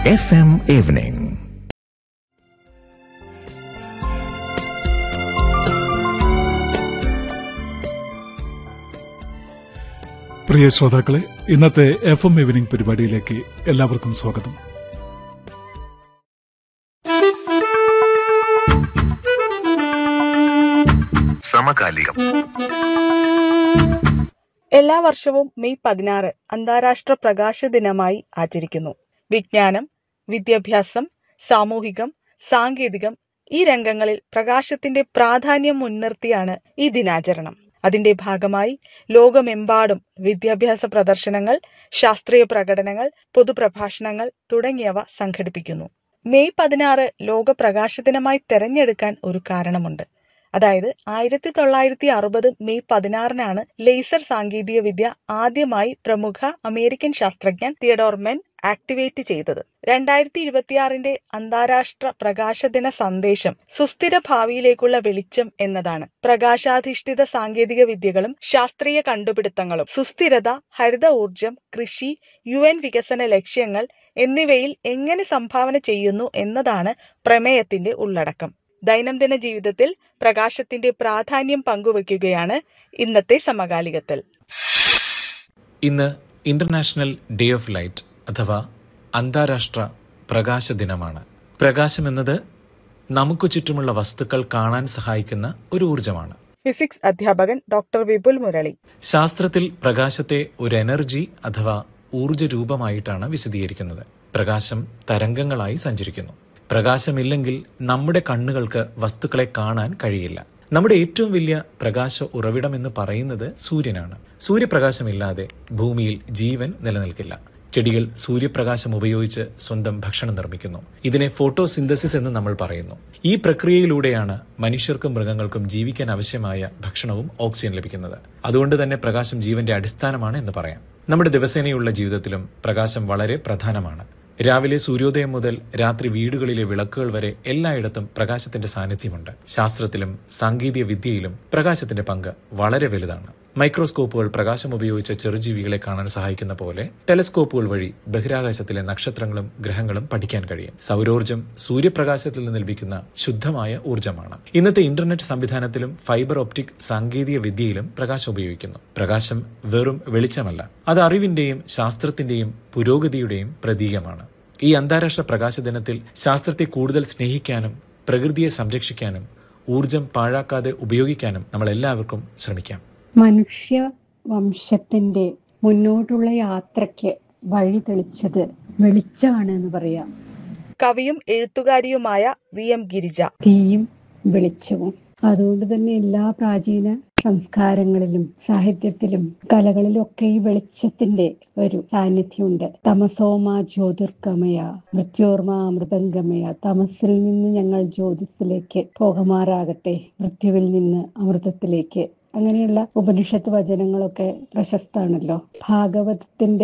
FM Evening. പ്രിയ ശ്രോതാക്കളെ, ഇന്നത്തെ FM evening പരിപാടിയിലേക്ക് എല്ലാവർക്കും സ്വാഗതം. സമകാലികം. എല്ലാ വർഷവും മെയ് 16 അന്താരാഷ്ട്ര പ്രകാശ ദിനമായി ആചരിക്കുന്നു. വിജ്ഞാനം, വിദ്യാഭ്യാസം, സാമൂഹികം, സാങ്കേതികം ഈ രംഗങ്ങളിൽ പ്രകാശത്തിന്റെ പ്രാധാന്യം മുൻനിർത്തിയാണ് ഈ ദിനാചരണം. അതിന്റെ ഭാഗമായി ലോകമെമ്പാടും വിദ്യാഭ്യാസ പ്രദർശനങ്ങൾ, ശാസ്ത്രീയ പ്രകടനങ്ങൾ, പൊതുപ്രഭാഷണങ്ങൾ തുടങ്ങിയവ സംഘടിപ്പിക്കുന്നു. മെയ് 16 ലോക പ്രകാശ ദിനമായി തെരഞ്ഞെടുക്കാൻ ഒരു കാരണമുണ്ട്. അതായത് 1960 മെയ് 16 ലേസർ സാങ്കേതിക വിദ്യ ആദ്യമായി പ്രമുഖ അമേരിക്കൻ ശാസ്ത്രജ്ഞൻ തിയഡോർ മെൻ ആക്ടിവേറ്റ് ചെയ്തത്. 2026 അന്താരാഷ്ട്ര പ്രകാശ ദിന സന്ദേശം സുസ്ഥിര ഭാവിയിലേക്കുള്ള വെളിച്ചം എന്നതാണ്. പ്രകാശാധിഷ്ഠിത സാങ്കേതിക വിദ്യകളും ശാസ്ത്രീയ കണ്ടുപിടുത്തങ്ങളും സുസ്ഥിരത, ഹരിത ഊർജം, കൃഷി, UN വികസന ലക്ഷ്യങ്ങൾ എന്നിവയിൽ എങ്ങനെ സംഭാവന ചെയ്യുന്നു എന്നതാണ് പ്രമേയത്തിന്റെ ഉള്ളടക്കം. ദൈനംദിന ജീവിതത്തിൽ പ്രകാശത്തിന്റെ പ്രാധാന്യം പങ്കുവയ്ക്കുകയാണ് ഇന്നത്തെ സമകാലികത്തിൽ. ഇന്ന് ഇന്റർനാഷണൽ ഡേ ഓഫ് ലൈറ്റ് അഥവാ അന്താരാഷ്ട്ര പ്രകാശ ദിനമാണ്. പ്രകാശം എന്നത് നമുക്ക് ചുറ്റുമുള്ള വസ്തുക്കൾ കാണാൻ സഹായിക്കുന്ന ഒരു ഊർജമാണ്. ഫിസിക്സ് അധ്യാപകൻ ഡോക്ടർ വിപുൽ മുരളി. ശാസ്ത്രത്തിൽ പ്രകാശത്തെ ഒരു എനർജി അഥവാ ഊർജ രൂപമായിട്ടാണ് വിശദീകരിക്കുന്നത്. പ്രകാശം തരംഗങ്ങളായി സഞ്ചരിക്കുന്നു. പ്രകാശമില്ലെങ്കിൽ നമ്മുടെ കണ്ണുകൾക്ക് വസ്തുക്കളെ കാണാൻ കഴിയില്ല. നമ്മുടെ ഏറ്റവും വലിയ പ്രകാശ ഉറവിടം എന്ന് പറയുന്നത് സൂര്യനാണ്. സൂര്യപ്രകാശമില്ലാതെ ഭൂമിയിൽ ജീവൻ നിലനിൽക്കില്ല. ചെടികൾ സൂര്യപ്രകാശം ഉപയോഗിച്ച് സ്വന്തം ഭക്ഷണം നിർമ്മിക്കുന്നു. ഇതിനെ ഫോട്ടോസിന്തസിസ് എന്ന് നമ്മൾ പറയുന്നു. ഈ പ്രക്രിയയിലൂടെയാണ് മനുഷ്യർക്കും മൃഗങ്ങൾക്കും ജീവിക്കാൻ ആവശ്യമായ ഭക്ഷണവും ഓക്സിജൻ ലഭിക്കുന്നത്. അതുകൊണ്ട് തന്നെ പ്രകാശം ജീവന്റെ അടിസ്ഥാനമാണ് എന്ന് പറയാം. നമ്മുടെ ദിവസേനയുള്ള ജീവിതത്തിലും പ്രകാശം വളരെ പ്രധാനമാണ്. രാവിലെ സൂര്യോദയം മുതൽ രാത്രി വീടുകളിലെ വിളക്കുകൾ വരെ എല്ലായിടത്തും പ്രകാശത്തിന്റെ സാന്നിധ്യമുണ്ട്. ശാസ്ത്രത്തിലും സാങ്കേതിക വിദ്യയിലും പ്രകാശത്തിന്റെ പങ്ക് വളരെ വലുതാണ്. മൈക്രോസ്കോപ്പുകൾ പ്രകാശം ഉപയോഗിച്ച ചെറുജീവികളെ കാണാൻ സഹായിക്കുന്ന പോലെ ടെലസ്കോപ്പുകൾ വഴി ബഹിരാകാശത്തിലെ നക്ഷത്രങ്ങളും ഗ്രഹങ്ങളും പഠിക്കാൻ കഴിയും. സൗരോർജ്ജം സൂര്യപ്രകാശത്തിൽ നിന്ന് ലഭിക്കുന്ന ശുദ്ധമായ ഊർജ്ജമാണ്. ഇന്നത്തെ ഇന്റർനെറ്റ് സംവിധാനത്തിലും ഫൈബർ ഒപ്റ്റിക് സാങ്കേതിക വിദ്യയിലും പ്രകാശം ഉപയോഗിക്കുന്നു. പ്രകാശം വെറും വെളിച്ചമല്ല, അത് അറിവിന്റെയും ശാസ്ത്രത്തിന്റെയും പുരോഗതിയുടെയും പ്രതീകമാണ്. ഈ അന്താരാഷ്ട്ര പ്രകാശ ദിനത്തിൽ ശാസ്ത്രത്തെ കൂടുതൽ സ്നേഹിക്കാനും പ്രകൃതിയെ സംരക്ഷിക്കാനും ഊർജം പാഴാക്കാതെ ഉപയോഗിക്കാനും നമ്മൾ എല്ലാവർക്കും ശ്രമിക്കാം. മനുഷ്യ വംശത്തിന്റെ മുന്നോട്ടുള്ള യാത്രയ്ക്ക് വഴി തെളിച്ചത് വെളിച്ചമാണ് എന്ന് പറയാം. കവിയും എഴുത്തുകാരിയുമായ VM ഗിരിജ. തീയും വെളിച്ചവും. അതുകൊണ്ട് തന്നെ എല്ലാ പ്രാചീന സംസ്കാരങ്ങളിലും സാഹിത്യത്തിലും കലകളിലും ഒക്കെ ഈ വെളിച്ചത്തിന്റെ ഒരു സാന്നിധ്യമുണ്ട്. തമസോമ ജ്യോതിർഗമയ മൃത്യോർമ അമൃതംഗമയ. തമസിൽ നിന്ന് ഞങ്ങൾ ജ്യോതിസിലേക്ക് പോകുമാറാകട്ടെ, മൃത്യുവിൽ നിന്ന് അമൃതത്തിലേക്ക്. അങ്ങനെയുള്ള ഉപനിഷത്ത് വചനങ്ങളൊക്കെ പ്രശസ്തമാണല്ലോ. ഭാഗവതത്തിന്റെ